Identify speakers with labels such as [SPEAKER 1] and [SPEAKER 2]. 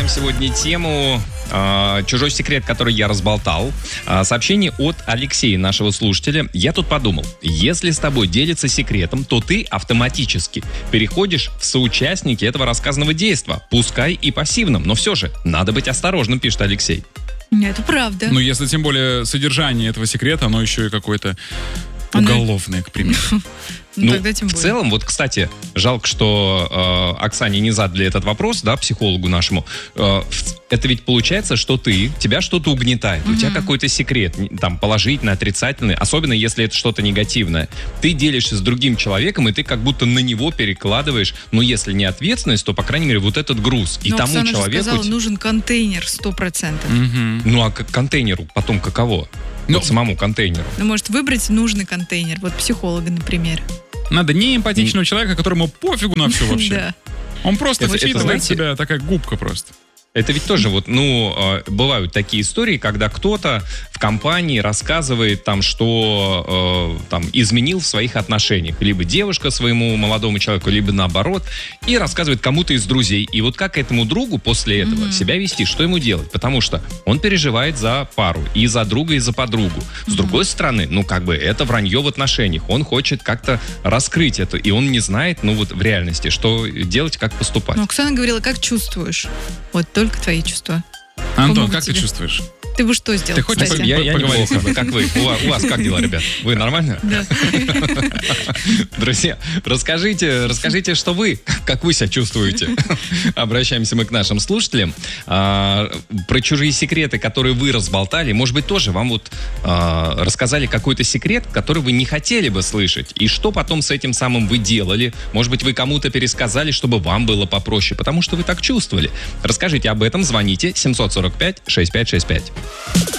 [SPEAKER 1] Обсуждаем сегодня тему «Чужой секрет, который я разболтал». Сообщение от Алексея, нашего слушателя. Я тут подумал, если с тобой делится секретом, то ты автоматически переходишь в соучастники этого рассказанного действа, пускай и пассивным. Но все же, надо быть осторожным, пишет Алексей.
[SPEAKER 2] Это правда.
[SPEAKER 3] Ну, если тем более содержание этого секрета, оно еще и какое-то уголовное, к примеру.
[SPEAKER 2] Тогда тем
[SPEAKER 1] в
[SPEAKER 2] более.
[SPEAKER 1] целом, вот, кстати, жалко, что Оксане не задали этот вопрос, да, психологу нашему. Это ведь получается, что тебя что-то угнетает, у тебя какой-то секрет, там, положительный, отрицательный, особенно если это что-то негативное. Ты делишься с другим человеком, и ты как будто на него перекладываешь, ну, если не ответственность, то, по крайней мере, вот этот груз. И
[SPEAKER 2] Но
[SPEAKER 1] тому
[SPEAKER 2] Оксана
[SPEAKER 1] человеку...
[SPEAKER 2] же сказала, нужен контейнер 100%.
[SPEAKER 1] Ну, а к контейнеру потом каково?
[SPEAKER 3] Ну,
[SPEAKER 1] Вот самому контейнеру.
[SPEAKER 2] Ну, может, выбрать нужный контейнер. Вот психолога, например.
[SPEAKER 3] Надо неэмпатичного человека, которому пофигу на все вообще.
[SPEAKER 2] Да.
[SPEAKER 3] Он просто
[SPEAKER 1] Это,
[SPEAKER 3] вычитывает
[SPEAKER 1] знаете,
[SPEAKER 3] себя, такая губка просто.
[SPEAKER 1] Это ведь тоже вот, бывают такие истории, когда кто-то в компании рассказывает там, что там изменил в своих отношениях. Либо девушка своему молодому человеку, либо наоборот. И рассказывает кому-то из друзей. И вот как этому другу после этого себя вести, что ему делать? Потому что он переживает за пару. И за друга, и за подругу. С другой стороны, это вранье в отношениях. Он хочет как-то раскрыть это. И он не знает, в реальности, что делать, как поступать.
[SPEAKER 2] Но Оксана говорила, как чувствуешь? Вот только твои чувства.
[SPEAKER 3] Антон,
[SPEAKER 2] Помогут
[SPEAKER 3] как ты
[SPEAKER 2] тебе.
[SPEAKER 3] чувствуешь?
[SPEAKER 2] Ты бы что сделал,
[SPEAKER 3] Ты хочешь
[SPEAKER 2] кстати?
[SPEAKER 1] Я
[SPEAKER 3] поговорить?
[SPEAKER 1] неплохо. Как вы? У вас как дела, ребят? Вы нормально?
[SPEAKER 2] Да.
[SPEAKER 1] Друзья, расскажите, что вы, как вы себя чувствуете. Обращаемся мы к нашим слушателям. Про чужие секреты, которые вы разболтали, может быть, тоже вам рассказали какой-то секрет, который вы не хотели бы слышать. И что потом с этим самым вы делали? Может быть, вы кому-то пересказали, чтобы вам было попроще, потому что вы так чувствовали. Расскажите об этом, звоните 745-6565.